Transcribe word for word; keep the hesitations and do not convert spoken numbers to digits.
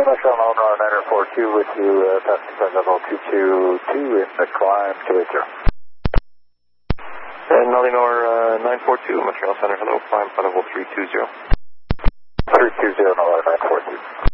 Montreal Eleanor nine four two with you, uh, passing level two two two in the climb two eight zero. And Eleanor uh, nine four two, Montreal Center, hello, climb level three two zero. three two zero, Eleanor nine four two.